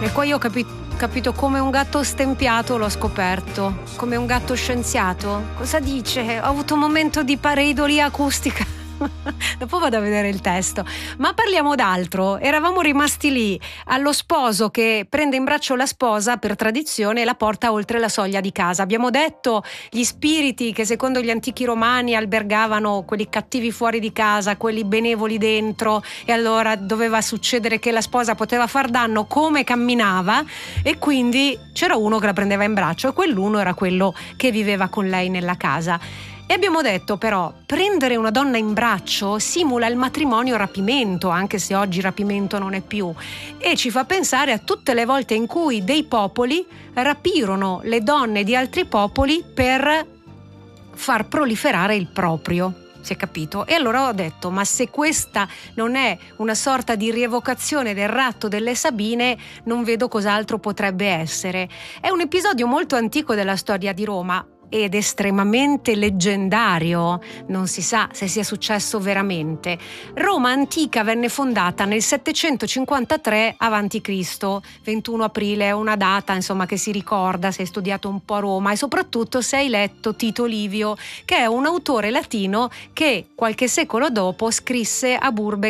E poi io ho capito come un gatto stempiato, l'ho scoperto, come un gatto scienziato. Cosa dice? Ho avuto un momento di pareidolia acustica. Dopo vado a vedere il testo. Ma parliamo d'altro. Eravamo rimasti lì allo sposo che prende in braccio la sposa per tradizione e la porta oltre la soglia di casa. Abbiamo detto gli spiriti che secondo gli antichi romani albergavano quelli cattivi fuori di casa, quelli benevoli dentro, e allora doveva succedere che la sposa poteva far danno come camminava, e quindi c'era uno che la prendeva in braccio e quell'uno era quello che viveva con lei nella casa. E abbiamo detto però, prendere una donna in braccio simula il matrimonio rapimento, anche se oggi rapimento non è più, e ci fa pensare a tutte le volte in cui dei popoli rapirono le donne di altri popoli per far proliferare il proprio. Si è capito? E allora ho detto, ma se questa non è una sorta di rievocazione del ratto delle Sabine, non vedo cos'altro potrebbe essere. È un episodio molto antico della storia di Roma ed estremamente leggendario, non si sa se sia successo veramente. Roma antica venne fondata nel 753 a.C., 21 aprile è una data insomma che si ricorda se hai studiato un po' Roma e soprattutto se hai letto Tito Livio, che è un autore latino che qualche secolo dopo scrisse a Burbe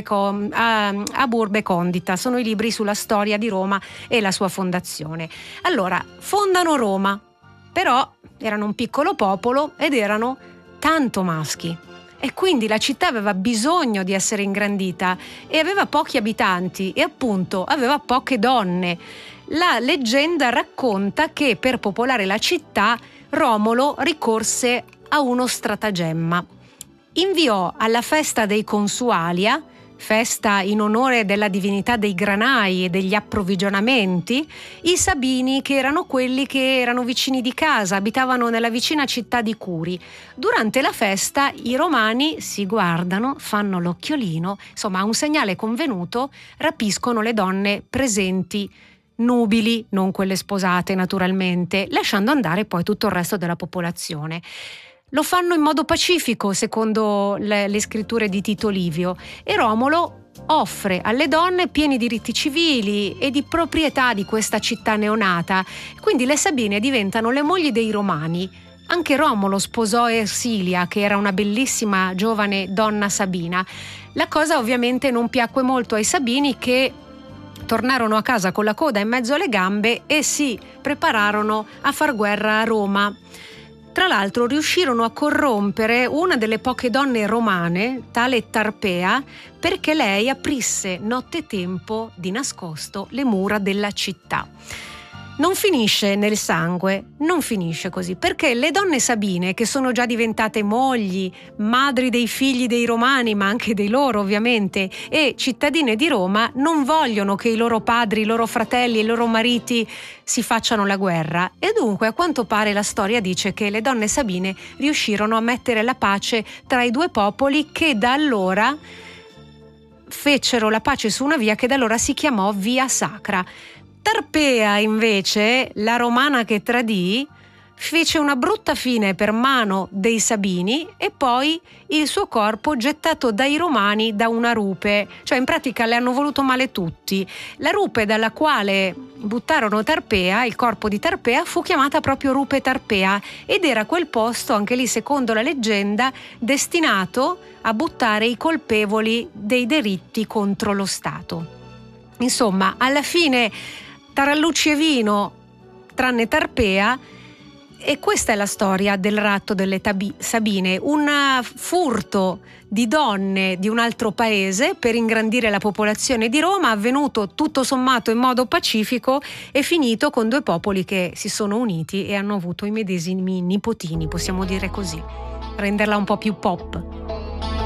Condita. Sono i libri sulla storia di Roma e la sua fondazione. Allora, fondano Roma, però erano un piccolo popolo ed erano tanto maschi e quindi la città aveva bisogno di essere ingrandita e aveva pochi abitanti e appunto aveva poche donne. La leggenda racconta che per popolare la città Romolo ricorse a uno stratagemma. Inviò alla festa dei Consualia, festa in onore della divinità dei granai e degli approvvigionamenti, i Sabini, che erano quelli che erano vicini di casa, abitavano nella vicina città di Curi. Durante la festa i romani si guardano, fanno l'occhiolino, insomma a un segnale convenuto rapiscono le donne presenti, nubili, non quelle sposate naturalmente, lasciando andare poi tutto il resto della popolazione. Lo fanno in modo pacifico, secondo le scritture di Tito Livio, e Romolo offre alle donne pieni diritti civili e di proprietà di questa città neonata. Quindi le Sabine diventano le mogli dei Romani. Anche Romolo sposò Ersilia, che era una bellissima giovane donna sabina. La cosa ovviamente non piacque molto ai Sabini, che tornarono a casa con la coda in mezzo alle gambe e si prepararono a far guerra a Roma. Tra l'altro riuscirono a corrompere una delle poche donne romane, tale Tarpea, perché lei aprisse nottetempo di nascosto le mura della città. Non finisce nel sangue, non finisce così, perché le donne sabine, che sono già diventate mogli, madri dei figli dei romani, ma anche dei loro ovviamente, e cittadine di Roma, non vogliono che i loro padri, i loro fratelli e i loro mariti si facciano la guerra, e dunque a quanto pare la storia dice che le donne sabine riuscirono a mettere la pace tra i due popoli, che da allora fecero la pace su una via che da allora si chiamò Via Sacra. Tarpea invece, la romana che tradì, fece una brutta fine per mano dei Sabini e poi il suo corpo gettato dai Romani da una rupe, cioè in pratica le hanno voluto male tutti. La rupe dalla quale buttarono Tarpea, il corpo di Tarpea, fu chiamata proprio Rupe Tarpea ed era quel posto, anche lì secondo la leggenda, destinato a buttare i colpevoli dei delitti contro lo Stato. Insomma, alla fine tarallucci e vino, tranne Tarpea, e questa è la storia del ratto delle Sabine, un furto di donne di un altro paese per ingrandire la popolazione di Roma, avvenuto tutto sommato in modo pacifico e finito con due popoli che si sono uniti e hanno avuto i medesimi nipotini, possiamo dire così, renderla un po' più pop.